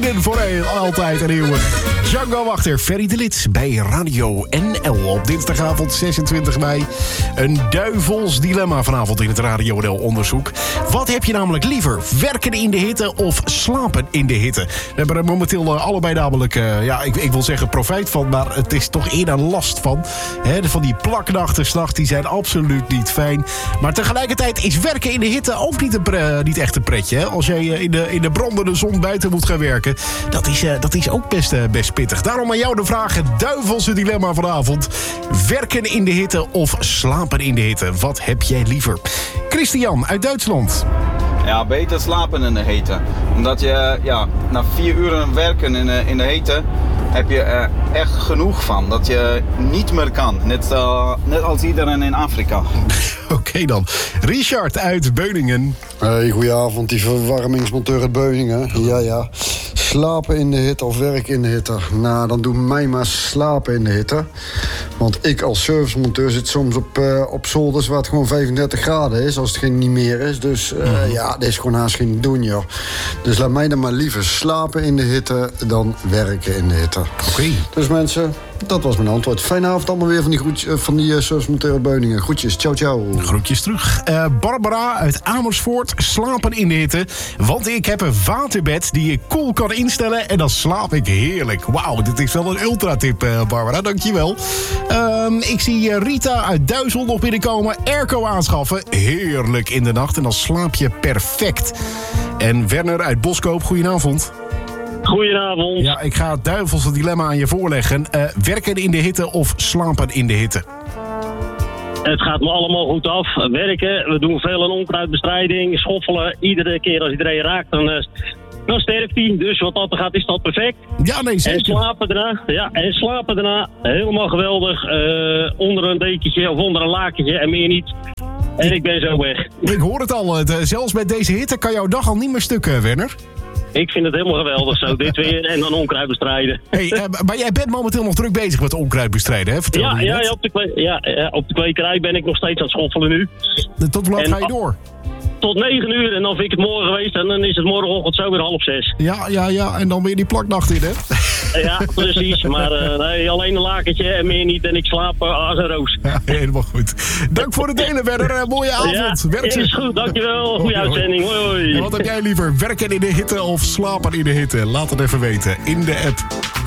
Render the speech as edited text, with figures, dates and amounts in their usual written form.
Vrienden voor altijd en eeuwig. Django Wachter, Ferry de Lid bij Radio NL op dinsdagavond 26 mei. Een duivels dilemma vanavond in het Radio NL onderzoek. Wat heb je namelijk liever? Werken in de hitte of slapen in de hitte? We hebben er momenteel allebei namelijk, ik wil zeggen profijt van, maar het is toch eerder last van. Van die plaknachten 's nachts, die zijn absoluut niet fijn. Maar tegelijkertijd is werken in de hitte ook niet echt een pretje. Hè? Als jij in de brandende zon buiten moet gaan werken, dat is ook best pittig. Daarom aan jou de vraag, het duivelse dilemma vanavond. Werken in de hitte of slapen in de hitte? Wat heb jij liever? Christian uit Duitsland. Ja, beter slapen in de hitte. Omdat je na 4 uur werken in de hitte heb je er echt genoeg van. Dat je niet meer kan. Net als iedereen in Afrika. Oké dan. Richard uit Beuningen. Hey, goedenavond, die verwarmingsmonteur uit Beuningen. Ja. Slapen in de hitte of werken in de hitte? Nou, dan doe mij maar slapen in de hitte. Want ik als servicemonteur zit soms op zolders waar het gewoon 35 graden is, als het geen niet meer is. Dus dat is gewoon haast geen doen, joh. Dus laat mij dan maar liever slapen in de hitte dan werken in de hitte. Oké. Dus mensen, dat was mijn antwoord. Fijne avond allemaal weer van die servicemonteur uit Beuningen. Groetjes, ciao. Groetjes terug. Barbara uit Amersfoort, slapen in de hitte. Want ik heb een waterbed die ik koel kan instellen en dan slaap ik heerlijk. Wauw, dit is wel een ultratip, Barbara. Dankjewel. Ik zie Rita uit Duizel nog binnenkomen. Airco aanschaffen. Heerlijk in de nacht en dan slaap je perfect. En Werner uit Boskoop, goedenavond. Goedenavond. Ja, ik ga het duivelse dilemma aan je voorleggen. Werken in de hitte of slapen in de hitte? Het gaat me allemaal goed af. Werken, we doen veel aan onkruidbestrijding, schoffelen. Iedere keer als iedereen raakt, dan sterft hij. Dus wat dat gaat, is dat perfect. Ja, nee, zeker. En slapen daarna, helemaal geweldig. Onder een dekentje of onder een lakentje en meer niet. En ik ben zo weg. Ik hoor het al. Zelfs met deze hitte kan jouw dag al niet meer stukken, Werner. Ik vind het helemaal geweldig zo. Dit weer en dan onkruid bestrijden. Hey, maar jij bent momenteel nog druk bezig met onkruid bestrijden, hè? Vertel je net. Op de kwekerij ben ik nog steeds aan het schoffelen nu. Tot hoe laat ga je door? Tot 9 uur en dan vind ik het morgen geweest en dan is het morgenochtend zo weer 5:30. Ja, en dan weer die plaknacht in, hè? Ja, precies. Maar nee, alleen een lakentje en meer niet en ik slaap als een roos. Ja, helemaal goed. Dank voor het delen, Werner. Mooie avond. Ja, is goed. Dankjewel. Goeie uitzending. Hoi. En wat heb jij liever? Werken in de hitte of slapen in de hitte? Laat het even weten in de app.